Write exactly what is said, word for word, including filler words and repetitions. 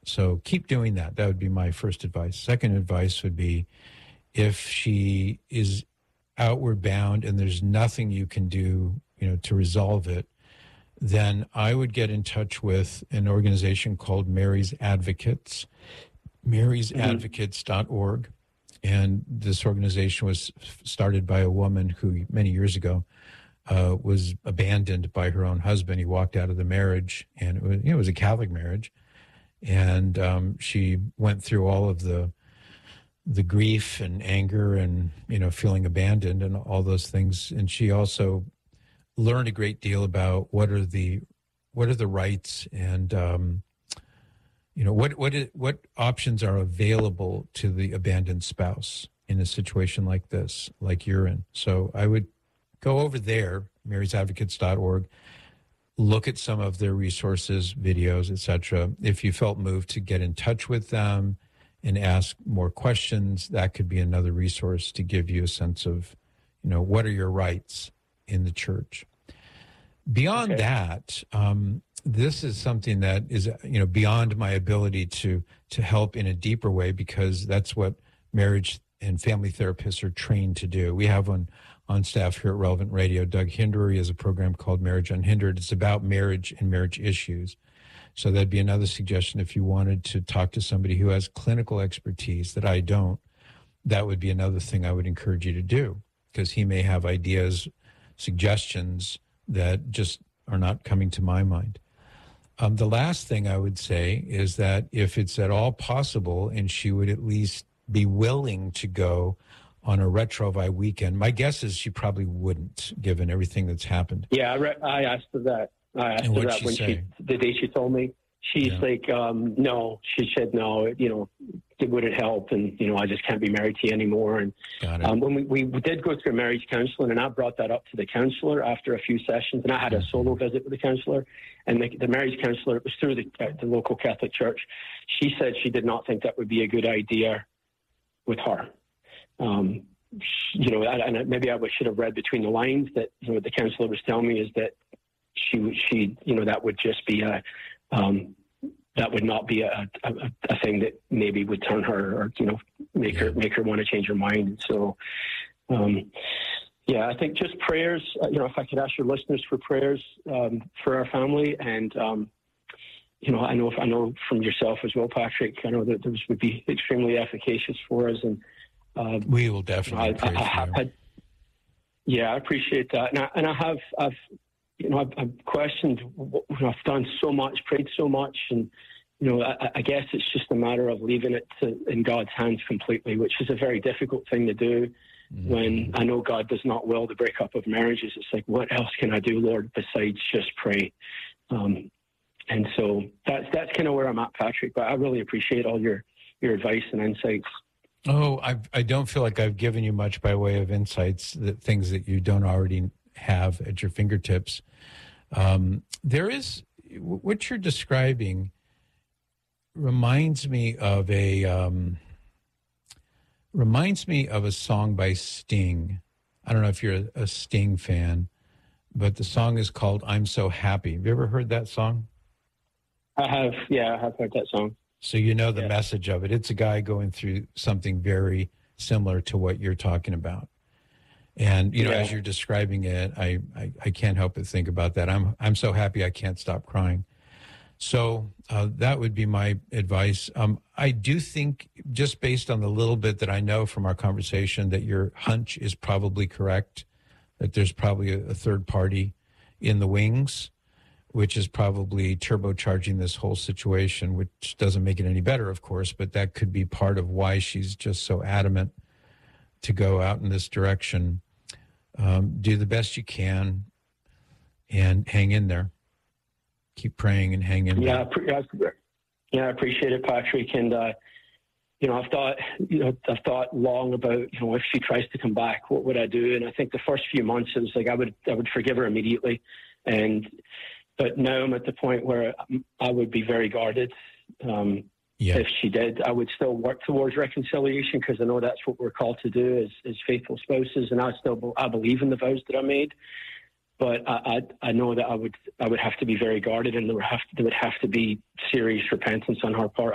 So keep doing that. That would be my first advice. Second advice would be if she is outward bound and there's nothing you can do, you know, to resolve it, then I would get in touch with an organization called Mary's Advocates, marys advocates dot org. And this organization was started by a woman who many years ago uh, was abandoned by her own husband. He walked out of the marriage, and it was, you know, it was a Catholic marriage. And um, she went through all of the the grief and anger and, you know, feeling abandoned and all those things. And she also learned a great deal about what are the what are the rights and um, you know what what is, what options are available to the abandoned spouse in a situation like this, like you're in. So I would go over there, marys advocates dot org. Look at some of their resources, videos, et cetera. If you felt moved to get in touch with them and ask more questions, that could be another resource to give you a sense of, you know, what are your rights in the church. Beyond okay. that, um, this is something that is, you know, beyond my ability to to help in a deeper way, because that's what marriage and family therapists are trained to do. We have one on staff here at Relevant Radio. Doug Hinderer. He has a program called Marriage Unhindered. It's about marriage and marriage issues. So that'd be another suggestion if you wanted to talk to somebody who has clinical expertise that I don't. That would be another thing I would encourage you to do, because he may have ideas, suggestions that just are not coming to my mind. Um, the last thing I would say is that if it's at all possible and she would at least be willing to go on a Retrouvaille weekend. My guess is she probably wouldn't, given everything that's happened. Yeah, I, re- I asked her that. I asked and her that she when say? she, the day she told me. She's yeah. like, um, no. She said, no, you know, it wouldn't help. And, you know, I just can't be married to you anymore. And um, when we, we did go through marriage counseling, and I brought that up to the counselor after a few sessions, and I had a solo visit with the counselor. And the, the marriage counselor, it was through the, uh, the local Catholic church. She said she did not think that would be a good idea with her. Um, you know, and maybe I should have read between the lines that, you know, what the counselor was telling me is that she, she, you know, that would just be a, um, that would not be a, a, a thing that maybe would turn her or, you know, make her, make her want to change her mind. So, um, yeah, I think just prayers, uh, you know, if I could ask your listeners for prayers, um, for our family. And, um, you know, I know, I know from yourself as well, Patrick, I know that those would be extremely efficacious for us. And, Uh, we will definitely. I, I, I have had, yeah, I appreciate that, and I, and I have, I've, you know, I've, I've questioned. You know, I've done so much, prayed so much, and you know, I, I guess it's just a matter of leaving it to, in God's hands completely, which is a very difficult thing to do. Mm-hmm. When I know God does not will the breakup of marriages, it's like, what else can I do, Lord, besides just pray? Um, and so that's that's kind of where I'm at, Patrick. But I really appreciate all your your advice and insights. Oh, I I don't feel like I've given you much by way of insights, that things that you don't already have at your fingertips. Um, there is, what you're describing reminds me of a, um, reminds me of a song by Sting. I don't know if you're a, a Sting fan, but the song is called I'm So Happy. Have you ever heard that song? I have, yeah, I have heard that song. So you know the yeah. message of it. It's a guy going through something very similar to what you're talking about. And, you know, yeah. as you're describing it, I, I, I can't help but think about that. I'm I'm so happy I can't stop crying. So uh, that would be my advice. Um, I do think, just based on the little bit that I know from our conversation, that your hunch is probably correct, that there's probably a, a third party in the wings, which is probably turbocharging this whole situation, which doesn't make it any better, of course, but that could be part of why she's just so adamant to go out in this direction. Um, do the best you can and hang in there. Keep praying and hang in yeah, there. Yeah, I appreciate it, Patrick. And, uh, you know, I've thought, you know, I've thought long about, you know, if she tries to come back, what would I do? And I think the first few months, it was like, I would, I would forgive her immediately. And, But now I'm at the point where I would be very guarded. Um, yeah. If she did, I would still work towards reconciliation, because I know that's what we're called to do as, as faithful spouses. And I still I believe in the vows that I made. But I, I I know that I would I would have to be very guarded, and there would have to, there would have to be serious repentance on her part.